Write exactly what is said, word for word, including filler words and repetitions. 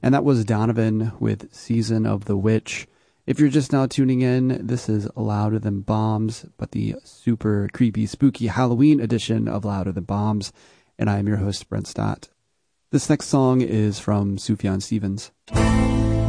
And that was Donovan with Season of the Witch. If you're just now tuning in, this is Louder Than Bombs, but the super creepy, spooky Halloween edition of Louder Than Bombs. And I am your host, Brent Stott. This next song is from Sufjan Stevens.